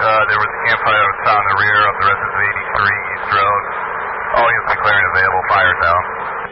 there was a campfire outside on the rear of the residence of 83 East Road. All units declaring available. Fire's out.